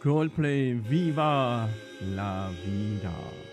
Coldplay, Viva la Vida.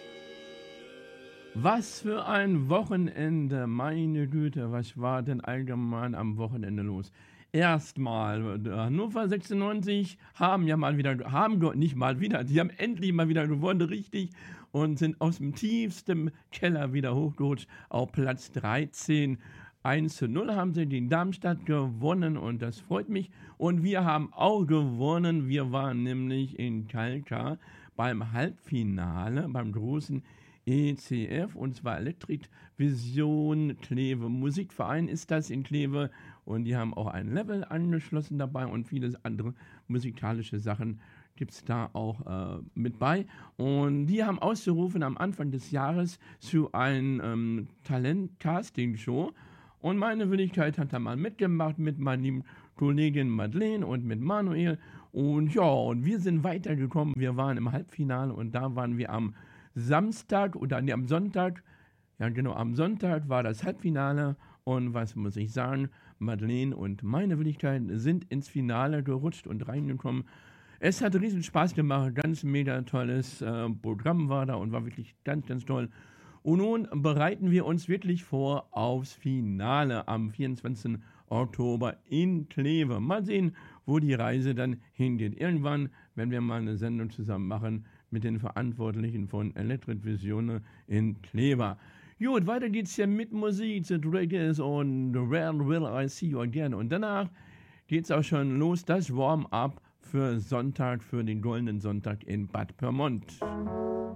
Was für ein Wochenende, meine Güte, was war denn allgemein am Wochenende los? Erstmal, Hannover 96 nicht mal wieder, die haben endlich mal wieder gewonnen, richtig, und sind aus dem tiefsten Keller wieder hochgerutscht auf Platz 13. 1:0 haben sie in Darmstadt gewonnen und das freut mich. Und wir haben auch gewonnen. Wir waren nämlich in Kalka beim Halbfinale, beim großen ECF, und zwar Electric Vision Kleve. Musikverein ist das in Kleve und die haben auch ein Level angeschlossen dabei und viele andere musikalische Sachen gibt es da auch mit bei. Und die haben ausgerufen am Anfang des Jahres zu einem Talent-Casting-Show. Und meine Willigkeit hat da mal mitgemacht mit meiner lieben Kollegin Madeleine und mit Manuel. Und ja, und wir sind weitergekommen. Wir waren im Halbfinale und da waren wir am Samstag oder nee, am Sonntag. Ja, genau, am Sonntag war das Halbfinale. Und was muss ich sagen? Madeleine und meine Willigkeit sind ins Finale gerutscht und reingekommen. Es hat riesen Spaß gemacht. Ganz mega tolles Programm war da und war wirklich ganz, ganz toll. Und nun bereiten wir uns wirklich vor aufs Finale am 24. Oktober in Kleve. Mal sehen, wo die Reise dann hingeht. Irgendwann, wenn wir mal eine Sendung zusammen machen mit den Verantwortlichen von Electric Vision in Kleve. Gut, weiter geht's hier mit Musik. The Dragons und Where Will I See You Again. Und danach geht's auch schon los, das Warm-up für Sonntag, für den Goldenen Sonntag in Bad Pyrmont.